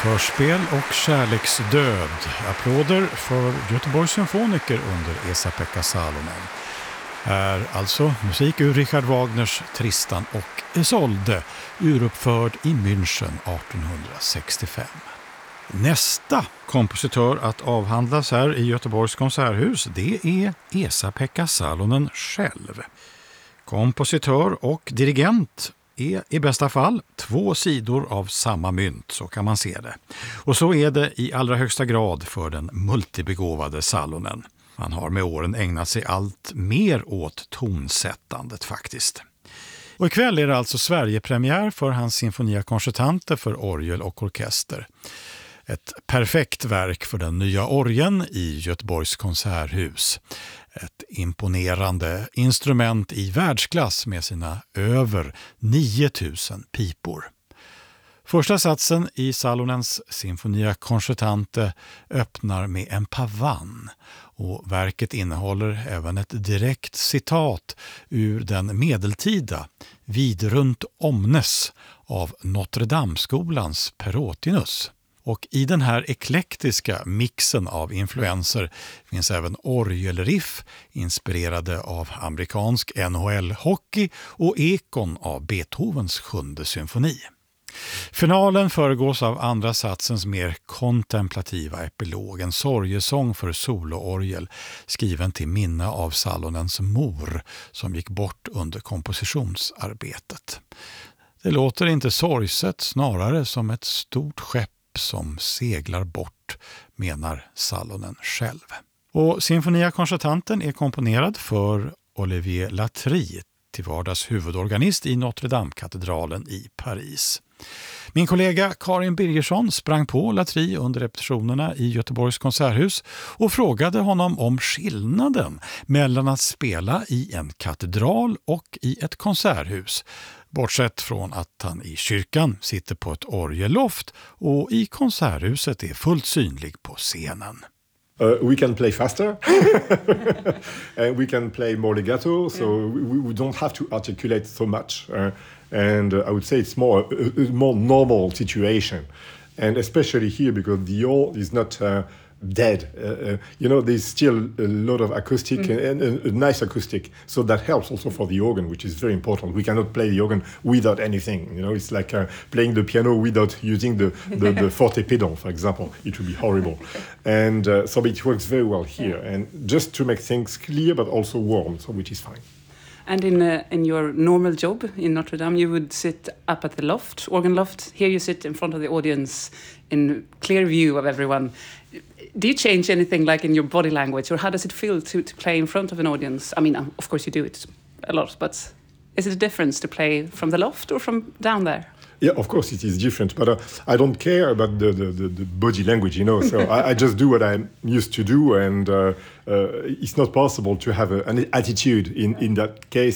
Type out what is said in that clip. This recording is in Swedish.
Förspel och kärleksdöd. Applåder för Göteborgs symfoniker under Esa-Pekka Salonen. Är alltså musik ur Richard Wagners Tristan och Isolde, uruppförd i München 1865. Nästa kompositör att avhandlas här i Göteborgs konserthus, det är Esa-Pekka Salonen själv. Kompositör och dirigent är i bästa fall två sidor av samma mynt, så kan man se det. Och så är det i allra högsta grad för den multibegåvade Salonen. Han har med åren ägnat sig allt mer åt tonsättandet faktiskt. Och ikväll är det alltså Sverigepremiär för hans Sinfonia Concertante för orgel och orkester. Ett perfekt verk för den nya orgeln i Göteborgs konserthus. Ett imponerande instrument i världsklass med sina över 9000 pipor. Första satsen i Salonens Sinfonia Concertante öppnar med en pavann och verket innehåller även ett direkt citat ur den medeltida Vidrunt omnes av Notre Dame-skolans Perotinus. Och i den här eklektiska mixen av influenser finns även orgelriff inspirerade av amerikansk NHL-hockey och ekon av Beethovens 7:e symfoni. Finalen föregås av andra satsens mer kontemplativa epilog, en sorgesång för soloorgel skriven till minne av Salonens mor som gick bort under kompositionsarbetet. Det låter inte sorgset, snarare som ett stort skepp som seglar bort, menar Salonen själv. Och Sinfonia Concertanten är komponerad för Olivier Latry, till vardags huvudorganist i Notre Dame-katedralen i Paris. Min kollega Karin Birgersson sprang på Latry under repetitionerna i Göteborgs konserthus och frågade honom om skillnaden mellan att spela i en katedral och i ett konserthus. Bortsett från att han i kyrkan sitter på ett orgelloft och i konserthuset är fullt synlig på scenen. We can play faster and we can play more legato, so we don't have to articulate so much. And I would say it's more a more normal situation. And especially here because the organ is not dead. There's still a lot of acoustic and a nice acoustic. So that helps also for the organ, which is very important. We cannot play the organ without anything. It's like playing the piano without using the forte pedal, for example. It would be horrible. And so it works very well here. And just to make things clear, but also warm, so which is fine. And in your normal job in Notre Dame, you would sit up at the loft, organ loft. Here you sit in front of the audience in clear view of everyone. Do you change anything like in your body language, or how does it feel to play in front of an audience? I mean, of course you do it a lot, but is it a difference to play from the loft or from down there? Yeah, of course it is different, but I don't care about the body language, so I just do what I'm used to do, and it's not possible to have an attitude in that case